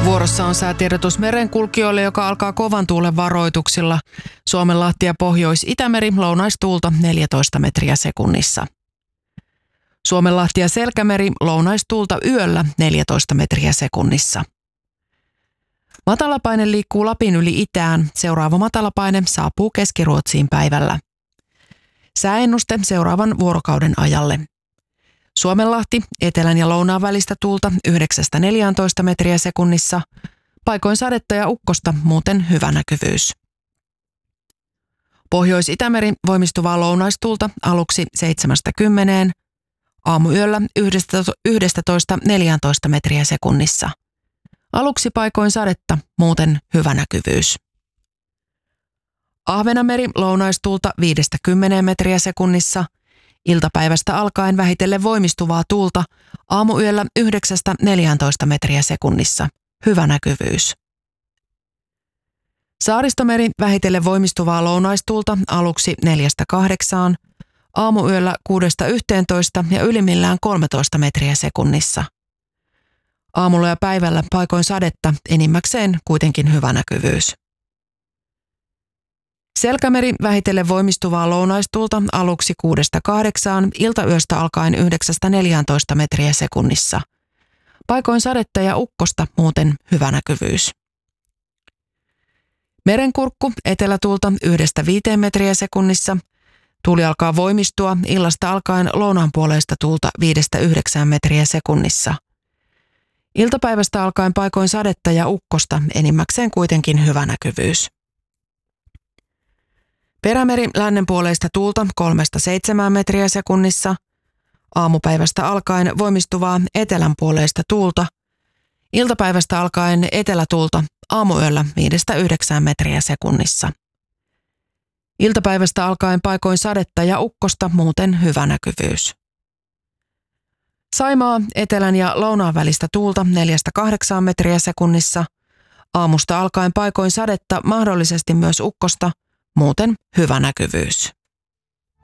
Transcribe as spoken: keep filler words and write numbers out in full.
Vuorossa on säätiedotus merenkulkijoille, joka alkaa kovan tuulen varoituksilla. Suomenlahti ja Pohjois-Itämeri lounaistuulta neljätoista metriä sekunnissa. Suomenlahti ja Selkämeri lounaistuulta yöllä neljätoista metriä sekunnissa. Matalapaine liikkuu Lapin yli itään. Seuraava matalapaine saapuu Keski-Ruotsiin päivällä. Sääennuste seuraavan vuorokauden ajalle. Suomenlahti, etelän ja lounaan välistä tuulta yhdeksästä neljääntoista metriä sekunnissa. Paikoin sadetta ja ukkosta, muuten hyvä näkyvyys. Pohjois-Itämeri voimistuvaa lounaistuulta aluksi seitsemästä kymmeneen. Aamuyöllä yhdestätoista neljääntoista metriä sekunnissa. Aluksi paikoin sadetta, muuten hyvä näkyvyys. Ahvenanmeri lounaistuulta viidestä kymmeneen metriä sekunnissa. Iltapäivästä alkaen vähitellen voimistuvaa tuulta, aamuyöllä yhdeksästä neljääntoista metriä sekunnissa. Hyvä näkyvyys. Saaristomeri vähitellen voimistuvaa lounaistuulta aluksi neljästä kahdeksaan, aamuyöllä kuudesta yhteentoista ja ylimmillään kolmetoista metriä sekunnissa. Aamulla ja päivällä paikoin sadetta, enimmäkseen kuitenkin hyvä näkyvyys. Selkämeri vähitellen voimistuvaa lounaistuulta aluksi kuudesta kahdeksaan, iltayöstä alkaen yhdeksästä neljääntoista metriä sekunnissa. Paikoin sadetta ja ukkosta, muuten hyvä näkyvyys. Merenkurkku etelätuulta yhdestä viiteen metriä sekunnissa. Tuuli alkaa voimistua illasta alkaen lounaanpuoleista tuulta viidestä yhdeksään metriä sekunnissa. Iltapäivästä alkaen paikoin sadetta ja ukkosta, enimmäkseen kuitenkin hyvä näkyvyys. Perämeri lännenpuoleista tuulta kolmesta seitsemään metriä sekunnissa. Aamupäivästä alkaen voimistuvaa etelänpuoleista tuulta. Iltapäivästä alkaen etelätuulta, aamuyöllä viidestä yhdeksään metriä sekunnissa. Iltapäivästä alkaen paikoin sadetta ja ukkosta, muuten hyvä näkyvyys. Saimaa etelän ja lounaan välistä tuulta neljästä kahdeksaan metriä sekunnissa. Aamusta alkaen paikoin sadetta, mahdollisesti myös ukkosta, muuten hyvä näkyvyys.